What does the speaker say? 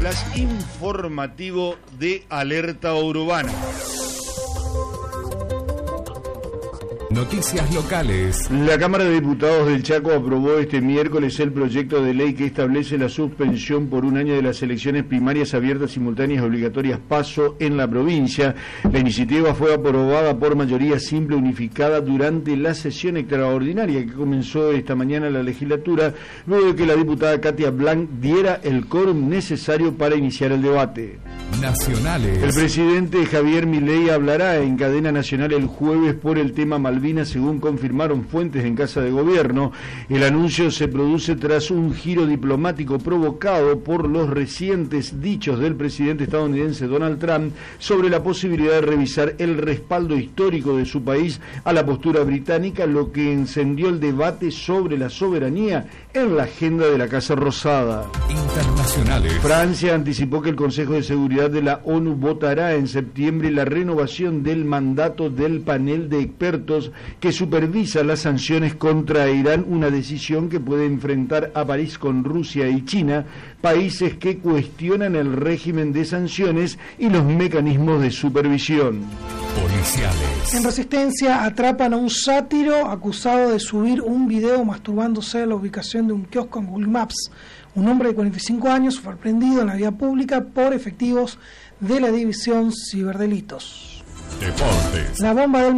flash informativo de Alerta Urbana. Noticias locales. La Cámara de Diputados del Chaco aprobó este miércoles el proyecto de ley que establece la suspensión por un año de las elecciones primarias abiertas, simultáneas y obligatorias PASO en la provincia. La iniciativa fue aprobada por mayoría simple unificada durante la sesión extraordinaria que comenzó esta mañana la legislatura, luego de que la diputada Katia Blanc diera el quórum necesario para iniciar el debate. Nacionales. El presidente Javier Milei hablará en cadena nacional el jueves por el tema Malvinas, según confirmaron fuentes en Casa de Gobierno. El anuncio se produce tras un giro diplomático provocado por los recientes dichos del presidente estadounidense Donald Trump sobre la posibilidad de revisar el respaldo histórico de su país a la postura británica, lo que encendió el debate sobre la soberanía en la agenda de la Casa Rosada. Internacionales. Francia anticipó que el Consejo de Seguridad de la ONU votará en septiembre la renovación del mandato del panel de expertos que supervisa las sanciones contra Irán, una decisión que puede enfrentar a París con Rusia y China, países que cuestionan el régimen de sanciones y los mecanismos de supervisión. Policiales. En Resistencia atrapan a un sátiro acusado de subir un video masturbándose a la ubicación de un kiosco en Google Maps. Un hombre de 45 años fue aprendido en la vía pública por efectivos de la División Ciberdelitos. Deportes. La bomba del